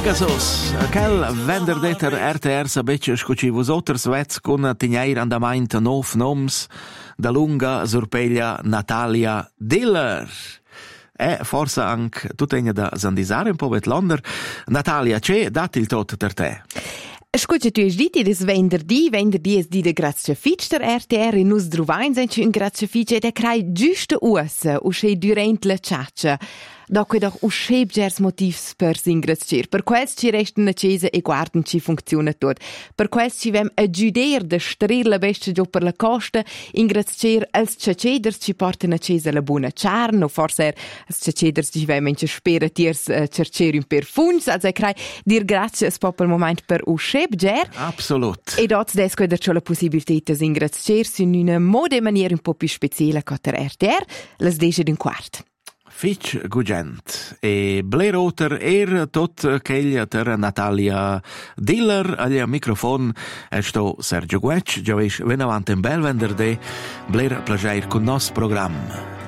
Pegasus, quel venderdeter RTR sabecce scuci vosoters vets con tignair andamaint nov noms da lunga surpeglia Natalia Diller. E forse anche tu tegna da zandisare un po' vetlonder. Natalia, c'è dati il tot per te? Scusa, tu hai detto che venerdì è di de Grazia Fitch der RTR e nus druvain senci in Grazia Fitch ed è crai giusto ussa, usce durant la ciaccia. Dopo doch usce gers motivs per s'ingrazir. Per quels ci resta una cesa e guardan ci funziona tot. Per quels ci vem a giuder de strir la bestia giù per la costa, ingrazir als ciaceders ci portan a cesa la buona charn, o forse als ciaceders ci vem in spera tiers cercer un per funds, also crai dir grazie es popel moment per usce ger. Absolut. E dots desco ed c'ho la possibilità di ingrazirsi in una moda e maniera un po' più speciale che der RTR, las 10:15. Fitch gugent e Blair Otter tot ch'eglia ter Natalia Diller al microfon e sto Sergio Guec, già ves venavant in bel venderdì Blair plagiair con nos programma.